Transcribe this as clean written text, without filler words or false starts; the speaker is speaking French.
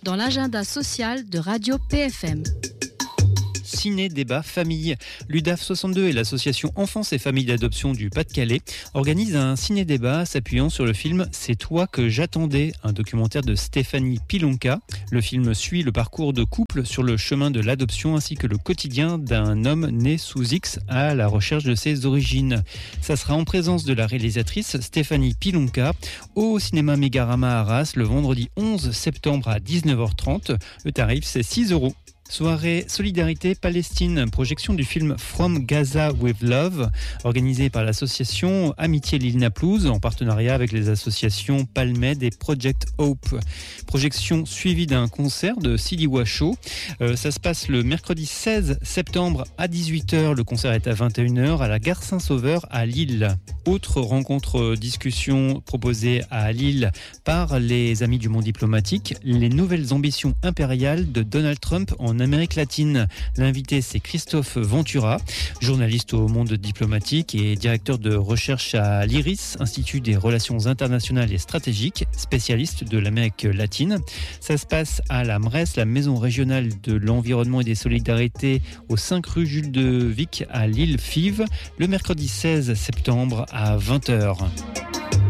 dans l'agenda social de Radio PFM. Ciné-débat famille. L'UDAF 62 et l'association Enfance et Familles d'Adoption du Pas-de-Calais organisent un ciné-débat s'appuyant sur le film C'est toi que j'attendais, un documentaire de Stéphanie Pilonka. Le film suit le parcours de couple sur le chemin de l'adoption ainsi que le quotidien d'un homme né sous X à la recherche de ses origines. Ça sera en présence de la réalisatrice Stéphanie Pilonka au cinéma Mégarama à Arras le vendredi 11 septembre à 19h30. Le tarif c'est 6 €. Soirée Solidarité Palestine, projection du film From Gaza with Love, organisée par l'association Amitié Lille Naplouse en partenariat avec les associations Palmed et Project Hope. Projection suivie d'un concert de Sidi Washo. Ça se passe le mercredi 16 septembre à 18h. Le concert est à 21h à la gare Saint-Sauveur à Lille. Autre rencontre discussion proposée à Lille par les Amis du Monde diplomatique, les nouvelles ambitions impériales de Donald Trump en Amérique latine. L'invité, c'est Christophe Ventura, journaliste au Monde diplomatique et directeur de recherche à l'IRIS, Institut des relations internationales et stratégiques, spécialiste de l'Amérique latine. Ça se passe à la MRES, la Maison régionale de l'environnement et des solidarités, au 5 rue Jules de Vic à Lille-Fives, le mercredi 16 septembre à 20h.